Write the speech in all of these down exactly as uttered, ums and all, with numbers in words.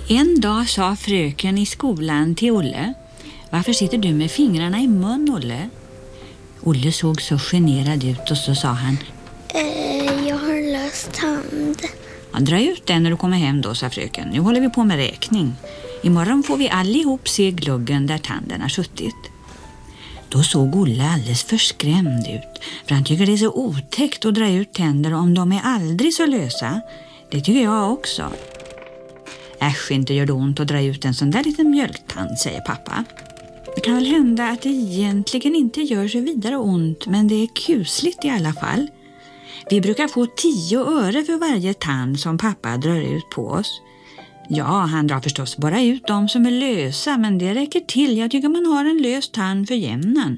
En dag sa fröken i skolan till Olle: varför sitter du med fingrarna i mun, Olle? Olle såg så generad ut och så sa han: eh, jag har en lös tand. Ja, dra ut den när du kommer hem då, sa fröken. Nu håller vi på med räkning. Imorgon får vi allihop se gluggen där tanden har suttit. Då såg Olle alldeles förskrämd ut, för han tycker det är så otäckt att dra ut tänder om de är aldrig så lösa. Det tycker jag också. Äsch, inte gör det ont att dra ut en sån där liten mjölktand, säger pappa. Det kan väl hända att det egentligen inte gör så vidare ont, men det är kusligt i alla fall. Vi brukar få tio öre för varje tand som pappa drar ut på oss. Ja, han drar förstås bara ut de som är lösa, men det räcker till. Jag tycker man har en lös tand för jämnan.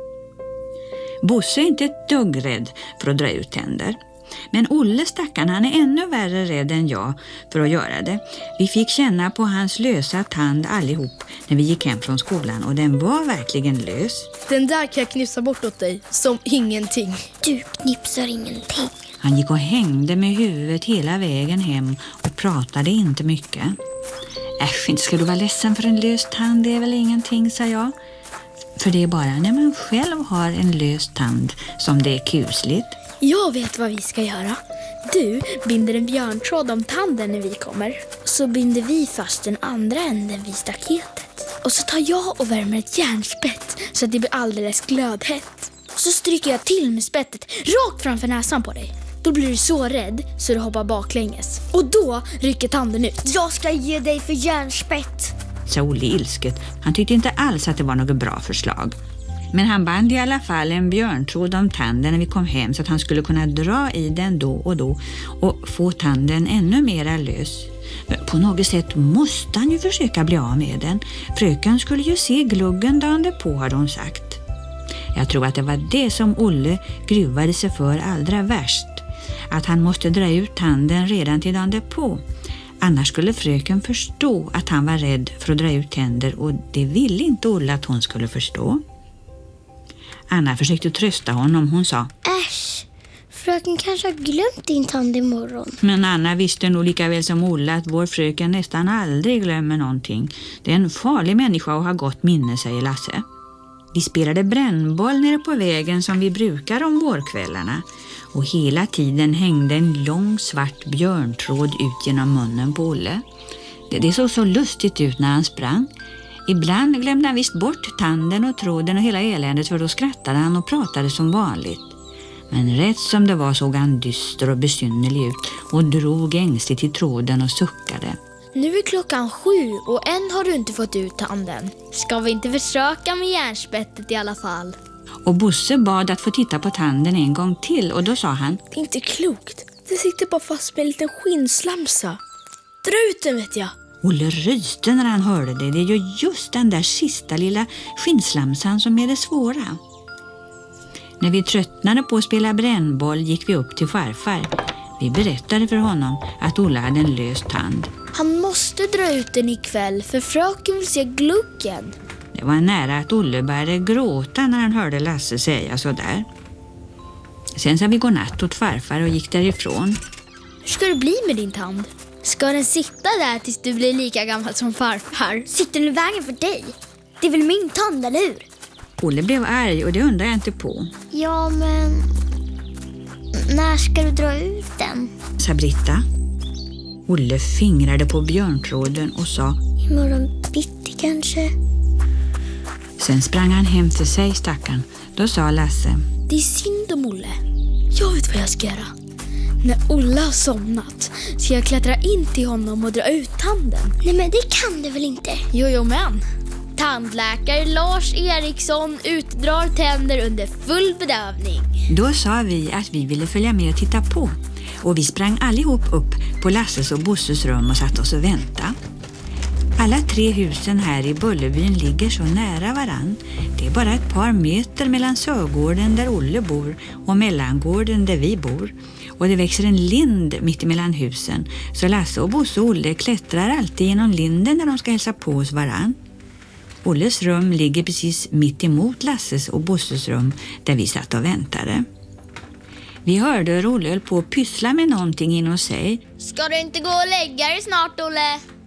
Bosse är inte ett dugg rädd för att dra ut tänder. Men Olle stackarn, han är ännu värre rädd än jag för att göra det. Vi fick känna på hans lösa tand allihop när vi gick hem från skolan, och den var verkligen lös. Den där kan jag knipsa bort åt dig som ingenting. Du knipsar ingenting. Han gick och hängde med huvudet hela vägen hem och pratade inte mycket. Äsch, inte ska du vara ledsen för en lös tand, det är väl ingenting, sa jag. För det är bara när man själv har en lös tand som det är kusligt. Jag vet vad vi ska göra. Du binder en björntråd om tanden när vi kommer. Så binder vi fast den andra änden vid staketet. Och så tar jag och värmer ett järnspett så att det blir alldeles glödhett. Och så stryker jag till med spettet rakt framför näsan på dig. Då blir du så rädd så du hoppar baklänges. Och då rycker tanden ut. Jag ska ge dig för järnspett, sa Olle ilsket. Han tyckte inte alls att det var något bra förslag. Men han band i alla fall en björntråd om tanden när vi kom hem så att han skulle kunna dra i den då och då och få tanden ännu mera lös. På något sätt måste han ju försöka bli av med den. Fröken skulle ju se gluggen dagen på, hade hon sagt. Jag tror att det var det som Olle gruvade sig för allra värst. Att han måste dra ut tanden redan till dagen på. Annars skulle fröken förstå att han var rädd för att dra ut tänder, och det ville inte Olle att hon skulle förstå. Anna försökte trösta honom. Hon sa: äsch, fröken kanske har glömt din tand imorgon. Men Anna visste nog lika väl som Olle att vår fröken nästan aldrig glömmer någonting. Det är en farlig människa och har gott minne, säger Lasse. Vi spelade brännboll nere på vägen som vi brukar om vårkvällarna. Och hela tiden hängde en lång svart björntråd ut genom munnen på Olle. Det, det såg så lustigt ut när han sprang. Ibland glömde han visst bort tanden och tråden och hela eländet, för då skrattade han och pratade som vanligt. Men rätt som det var såg han dyster och besynnerlig ut och drog ängsligt i tråden och suckade. Nu är klockan sju och än har du inte fått ut tanden. Ska vi inte försöka med järnspettet i alla fall? Och Bosse bad att få titta på tanden en gång till, och då sa han: det är inte klokt. Det sitter bara fast med en liten skinnslamsa. Dra ut den, vet jag. Olle ryste när han hörde det. Det är ju just den där sista lilla skinnslamsan som är det svåra. När vi tröttnade på att spela brännboll gick vi upp till farfar. Vi berättade för honom att Olle hade en lös tand. Han måste dra ut den ikväll för fröken vill se gluggen. Det var nära att Olle började gråta när han hörde Lasse säga så där. Sen sa vi godnatt åt farfar och gick därifrån. Hur ska det bli med din tand? Ska den sitta där tills du blir lika gammal som farfar? Sitter den i vägen för dig? Det är väl min tand, eller hur? Olle blev arg och det undrar jag inte på. Ja, men när ska du dra ut den? Sa Britta. Olle fingrade på björntråden och sa: imorgon bitti kanske. Sen sprang han hem till sig, stackarn. Då sa Lasse: det är synd om Olle. Jag vet vad jag ska göra. När Olle har somnat ska jag klättra in till honom och dra ut tanden. Nej, men det kan du väl inte? Jo, jo, men. Tandläkare Lars Eriksson utdrar tänder under full bedövning. Då sa vi att vi ville följa med och titta på. Och vi sprang allihop upp på Lasses och Bosses rum och satt oss och väntade. Alla tre husen här i Bullerbyn ligger så nära varann. Det är bara ett par meter mellan Sörgården där Olle bor och Mellangården där vi bor. Och det växer en lind mitt emellan husen. Så Lasse och Bosse och Olle klättrar alltid genom linden när de ska hälsa på hos varann. Olles rum ligger precis mitt emot Lasses och Bosses rum där vi satt och väntade. Vi hörde hur Olle höll på att pyssla med någonting inom sig. Ska du inte gå och lägga dig snart, Olle?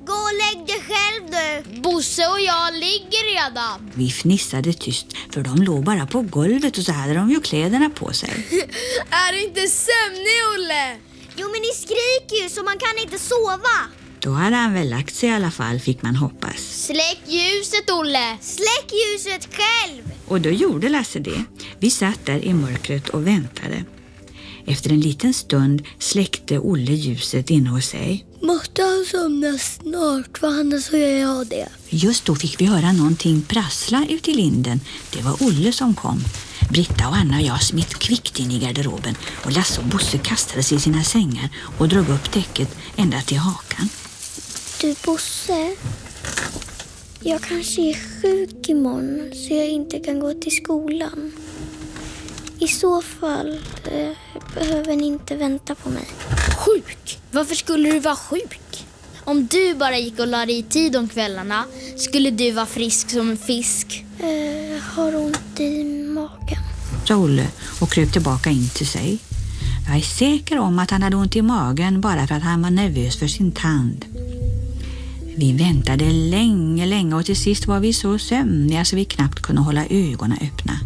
Gå och lägg dig själv du. Bosse och jag ligger redan. Vi fnissade tyst för de låg bara på golvet och så hade de ju kläderna på sig. Är du inte sömnig, Olle? Jo, men ni skriker ju så man kan inte sova. Då hade han väl lagt sig i alla fall, fick man hoppas. Släck ljuset, Olle. Släck ljuset själv. Och då gjorde Lasse det. Vi satt där i mörkret och väntade. Efter en liten stund släckte Olle ljuset inne hos sig. Måste han somna snart, för annars så gör jag det. Just då fick vi höra någonting prassla ut i linden. Det var Olle som kom. Britta och Anna och jag smitt kvickt in i garderoben och Lasse och Bosse kastade sig i sina sängar och drog upp täcket ända till hakan. Du Bosse, jag kanske är sjuk imorgon så jag inte kan gå till skolan. I så fall eh, behöver ni inte vänta på mig. Sjuk? Varför skulle du vara sjuk? Om du bara gick och la dig i tid om kvällarna skulle du vara frisk som en fisk. Eh, har ont i magen. Sa Olle och kröp tillbaka in till sig. Jag är säker om att han hade ont i magen bara för att han var nervös för sin tand. Vi väntade länge, länge och till sist var vi så sömniga så vi knappt kunde hålla ögonen öppna.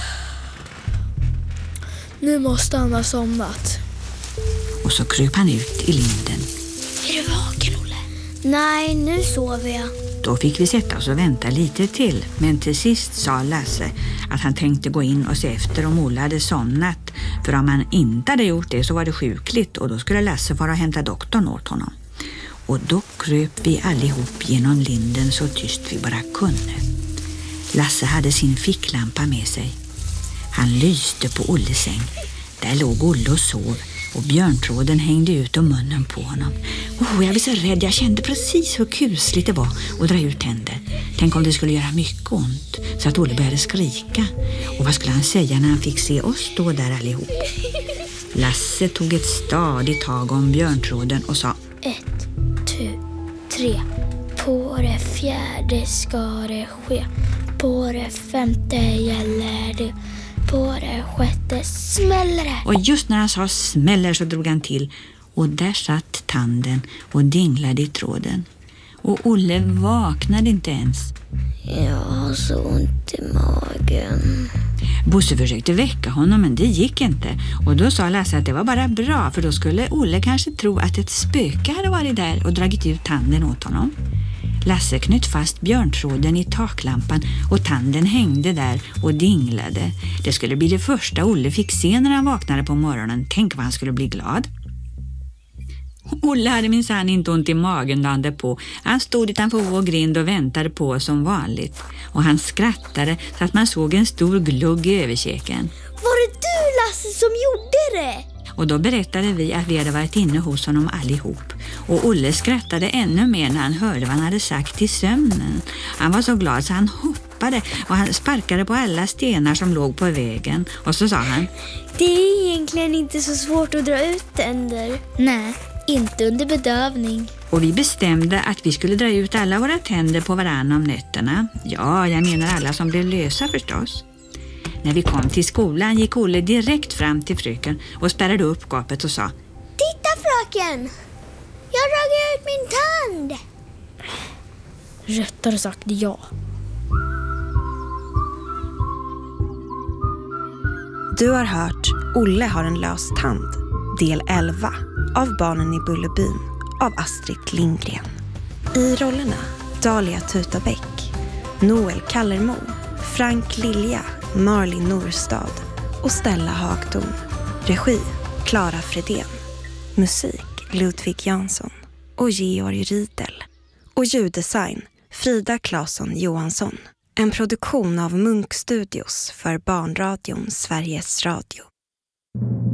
Nu måste han ha somnat. Och så kröp han ut i linden. Är du vaken, Olle? Nej, nu sover jag. Då fick vi sätta oss och vänta lite till. Men till sist sa Lasse att han tänkte gå in och se efter om Olle hade somnat. För om han inte hade gjort det så var det sjukligt och då skulle Lasse fara och hämta doktorn åt honom. Och då kröp vi allihop genom linden så tyst vi bara kunde. Lasse hade sin ficklampa med sig. Han lyste på Olles säng. Där låg Olle och sov och björntråden hängde ut om munnen på honom. Oh, jag var så rädd. Jag kände precis hur kusligt det var att dra ut tänder. Tänk om det skulle göra mycket ont så att Olle började skrika. Och vad skulle han säga när han fick se oss stå där allihop? Lasse tog ett stadigt tag om björntråden och sa: Ett, tu, tre. På det fjärde ska det ske. På det femte gäller det. På det sjätte smäller det. Och just när han sa smäller så drog han till. Och där satt tanden och dinglade i tråden. Och Olle vaknade inte ens. Jag har så ont i magen. Bosse försökte väcka honom men det gick inte. Och då sa Lasse att det var bara bra för då skulle Olle kanske tro att ett spöke hade varit där och dragit ut tanden åt honom. Lasse knöt fast björntråden i taklampan och tanden hängde där och dinglade. Det skulle bli det första Olle fick se när han vaknade på morgonen. Tänk vad han skulle bli glad. Olle hade minsann inte ont i magen då han där på. Han stod utanför vår grind och väntade på som vanligt. Och han skrattade så att man såg en stor glugg i överkäken. Var det du, Lasse, som gjorde det? Och då berättade vi att vi hade varit inne hos honom allihop. Och Olle skrattade ännu mer när han hörde vad han hade sagt i sömnen. Han var så glad så han hoppade och han sparkade på alla stenar som låg på vägen. Och så sa han: Det är egentligen inte så svårt att dra ut tänder. Nej, inte under bedövning. Och vi bestämde att vi skulle dra ut alla våra tänder på varann om nätterna. Ja, jag menar alla som blev lösa förstås. När vi kom till skolan gick Olle direkt fram till fröken och spärrade upp gapet och sa: Titta, fröken! Jag har dragit ut min tand! Rättare sagt ja. Du har hört Olle har en lös tand, del elva av Barnen i Bullerbyn av Astrid Lindgren. I rollerna Dahlia Tutabäck, Noel Kallermo, Frank Lilja, Marlin Norstad och Stella Hagtorn. Regi Clara Fredén. Musik Ludvig Jansson och Georg Riedel. Och ljuddesign Frida Claesson Johansson. En produktion av Munk Studios för Barnradion Sveriges Radio.